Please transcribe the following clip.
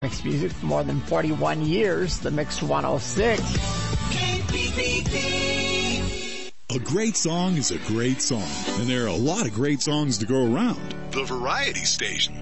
Mixed music for more than 41 years, the Mix 106. A great song is a great song, and there are a lot of great songs to go around. The Variety Station.